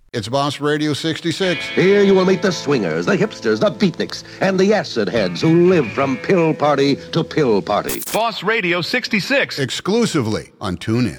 It's Boss Radio 66. Here you will meet the swingers, the hipsters, the beatniks, and the acid heads who live from pill party to pill party. Boss Radio 66. Exclusively on TuneIn.